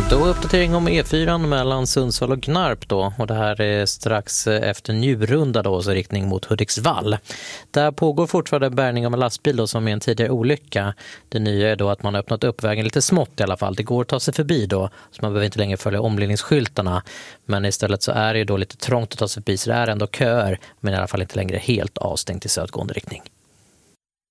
Då uppdatering om E4 mellan Sundsvall och Gnarp då, och det här är strax efter Njurunda då, så riktning mot Hudiksvall. Där pågår fortfarande bärgning av en lastbil då, som är en tidigare olycka. Det nya är då att man har öppnat upp vägen lite smått i alla fall. Det går att ta sig förbi då, så man behöver inte längre följa omledningsskyltarna. Men istället så är det ju då lite trångt att ta sig förbi, så det är ändå köer, men i alla fall inte längre helt avstängt i södgående riktning.